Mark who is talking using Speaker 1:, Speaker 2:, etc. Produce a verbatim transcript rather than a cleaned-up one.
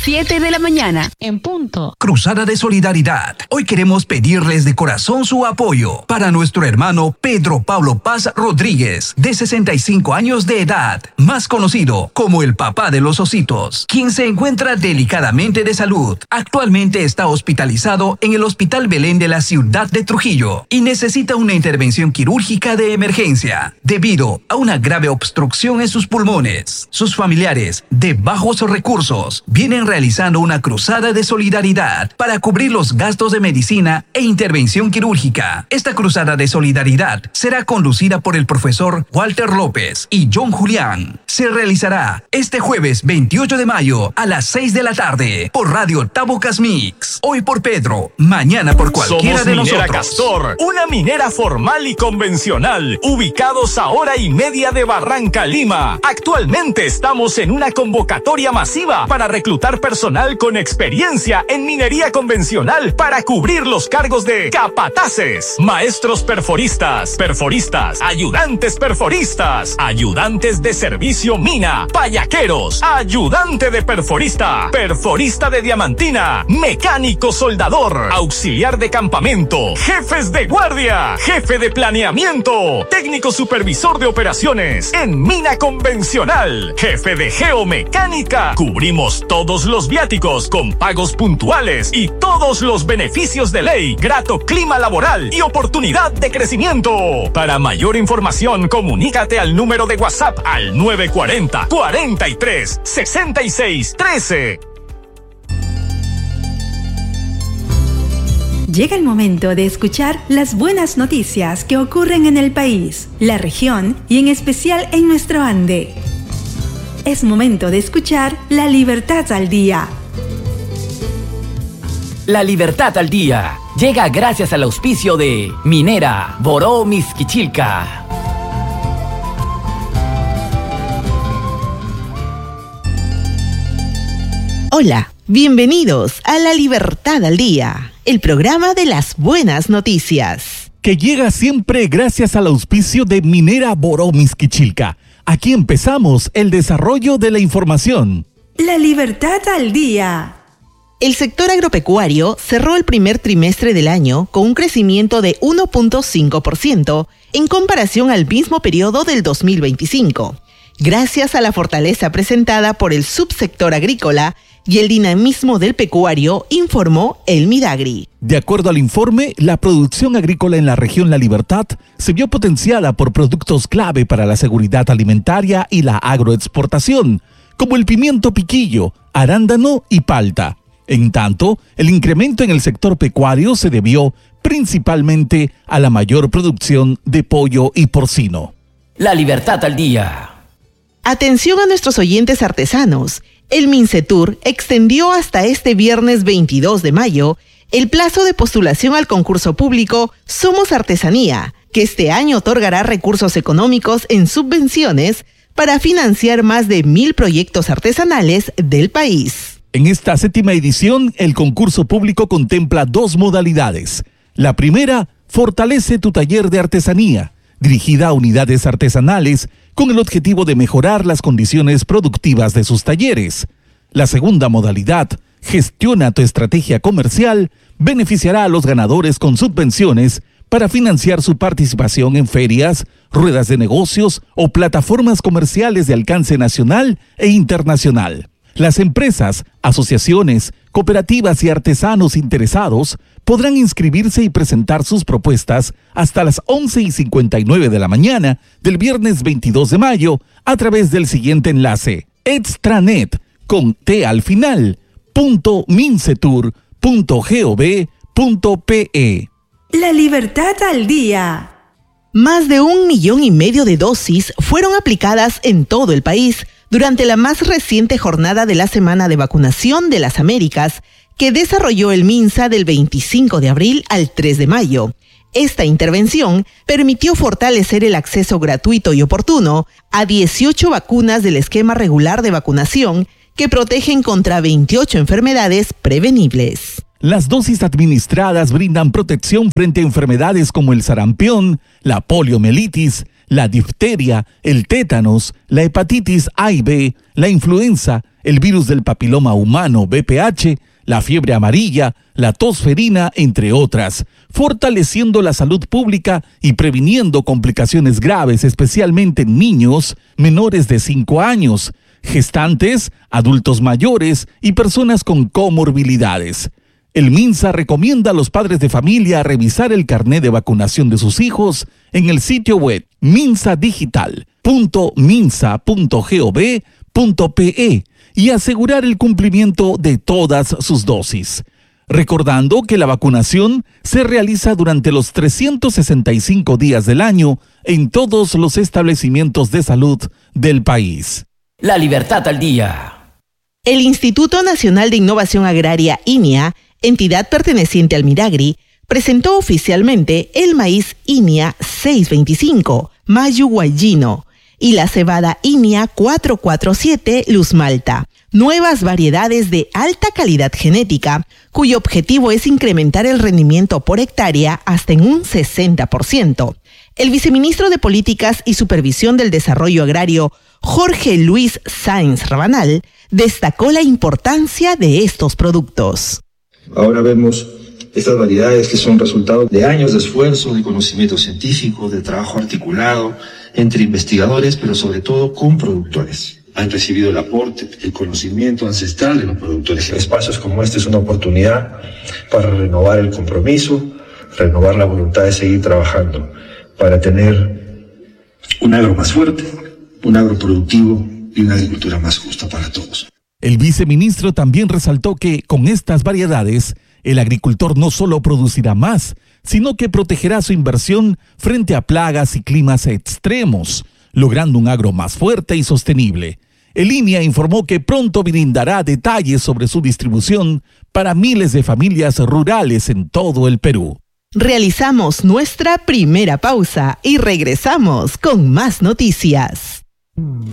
Speaker 1: siete de la mañana.
Speaker 2: En punto.
Speaker 3: Cruzada de Solidaridad. Hoy queremos pedirles de corazón su apoyo para nuestro hermano Pedro Pablo Paz Rodríguez, de sesenta y cinco años de edad, más conocido como el papá de los ositos, quien se encuentra delicadamente de salud. Actualmente está hospitalizado en el Hospital Belén de la ciudad de Trujillo y necesita una intervención quirúrgica de emergencia debido a una grave obstrucción en sus pulmones. Sus familiares, de bajos recursos, vienen realizando una cruzada de solidaridad para cubrir los gastos de medicina e intervención quirúrgica. Esta cruzada de solidaridad será conducida por el profesor Walter López y John Julián. Se realizará este jueves veintiocho de mayo a las seis de la tarde por Radio Tabocas Mix. Hoy por Pedro, mañana por cualquiera
Speaker 4: Somos
Speaker 3: de
Speaker 4: Minera
Speaker 3: nosotros.
Speaker 4: Castor, una minera formal y convencional, ubicados a hora y media de Barranca, Lima. Actualmente estamos en una convocatoria masiva para reclutar personal con experiencia en minería convencional para cubrir los cargos de capataces, maestros perforistas, perforistas, ayudantes perforistas, ayudantes de servicio mina, payaqueros, ayudante de perforista, perforista de diamantina, mecánico soldador, auxiliar de campamento, jefes de guardia, jefe de planeamiento, técnico supervisor de operaciones en mina convencional, jefe de geomecánica. Cubrimos todos los viáticos con pagos puntuales y todos los beneficios de ley, grato clima laboral y oportunidad de crecimiento. Para mayor información, comunícate al número de WhatsApp al nueve cuarenta, cuarenta y tres, sesenta y seis, trece.
Speaker 5: Llega el momento de escuchar las buenas noticias que ocurren en el país, la región y en especial en nuestro Ande. Es momento de escuchar La Libertad al Día.
Speaker 6: La Libertad al Día llega gracias al auspicio de Minera Boró Mixquichilca.
Speaker 7: Hola, bienvenidos a La Libertad al Día, el programa de las buenas noticias.
Speaker 8: Que llega siempre gracias al auspicio de Minera Boró Mixquichilca. Aquí empezamos el desarrollo de la información.
Speaker 5: La Libertad al Día.
Speaker 7: El sector agropecuario cerró el primer trimestre del año con un crecimiento de uno punto cinco por ciento en comparación al mismo periodo del dos mil veinticinco, gracias a la fortaleza presentada por el subsector agrícola y el dinamismo del pecuario, informó el Midagri.
Speaker 8: De acuerdo al informe, la producción agrícola en la región La Libertad se vio potenciada por productos clave para la seguridad alimentaria y la agroexportación, como el pimiento piquillo, arándano y palta. En tanto, el incremento en el sector pecuario se debió principalmente a la mayor producción de pollo y porcino.
Speaker 6: La Libertad al Día.
Speaker 7: Atención a nuestros oyentes artesanos. El Mincetur extendió hasta este viernes veintidós de mayo el plazo de postulación al concurso público Somos Artesanía, que este año otorgará recursos económicos en subvenciones para financiar más de mil proyectos artesanales del país.
Speaker 8: En esta séptima edición, el concurso público contempla dos modalidades. La primera, Fortalece tu taller de artesanía, dirigida a unidades artesanales con el objetivo de mejorar las condiciones productivas de sus talleres. La segunda modalidad, Gestiona tu estrategia comercial, beneficiará a los ganadores con subvenciones para financiar su participación en ferias, ruedas de negocios o plataformas comerciales de alcance nacional e internacional. Las empresas, asociaciones, cooperativas y artesanos interesados podrán inscribirse y presentar sus propuestas hasta las once y cincuenta y nueve de la mañana del viernes veintidós de mayo a través del siguiente enlace: extranet con T al final, punto mincetur punto gov punto pe.
Speaker 5: La Libertad al Día.
Speaker 7: Más de un millón y medio de dosis fueron aplicadas en todo el país durante la más reciente jornada de la Semana de Vacunación de las Américas, que desarrolló el MINSA del veinticinco de abril al tres de mayo. Esta intervención permitió fortalecer el acceso gratuito y oportuno a dieciocho vacunas del esquema regular de vacunación que protegen contra veintiocho enfermedades prevenibles.
Speaker 8: Las dosis administradas brindan protección frente a enfermedades como el sarampión, la poliomielitis, la difteria, el tétanos, la hepatitis A y B, la influenza, el virus del papiloma humano B P H, la fiebre amarilla, la tos ferina, entre otras, fortaleciendo la salud pública y previniendo complicaciones graves, especialmente en niños menores de cinco años, gestantes, adultos mayores y personas con comorbilidades. El MINSA recomienda a los padres de familia revisar el carné de vacunación de sus hijos en el sitio web minsadigital punto minsa punto gov punto pe y asegurar el cumplimiento de todas sus dosis. Recordando que la vacunación se realiza durante los trescientos sesenta y cinco días del año en todos los establecimientos de salud del país.
Speaker 6: La Libertad al Día.
Speaker 7: El Instituto Nacional de Innovación Agraria, I N I A, entidad perteneciente al Miragri, presentó oficialmente el maíz I N I A seiscientos veinticinco, Mayu Guayino, y la cebada I N I A cuatrocientos cuarenta y siete Luz Malta, nuevas variedades de alta calidad genética, cuyo objetivo es incrementar el rendimiento por hectárea hasta en un sesenta por ciento. El viceministro de Políticas y Supervisión del Desarrollo Agrario, Jorge Luis Sáenz Rabanal, destacó la importancia de estos productos.
Speaker 1: Ahora vemos estas variedades que son resultado de años de esfuerzo, de conocimiento científico, de trabajo articulado entre investigadores, pero sobre todo con productores. Han recibido el aporte, el conocimiento ancestral de los productores. Espacios como este es una oportunidad para renovar el compromiso, renovar la voluntad de seguir trabajando, para tener un agro más fuerte, un agro productivo y una agricultura más justa para todos.
Speaker 8: El viceministro también resaltó que con estas variedades, el agricultor no solo producirá más, sino que protegerá su inversión frente a plagas y climas extremos, logrando un agro más fuerte y sostenible. El I N I A informó que pronto brindará detalles sobre su distribución para miles de familias rurales en todo el Perú.
Speaker 7: Realizamos nuestra primera pausa y regresamos con más noticias.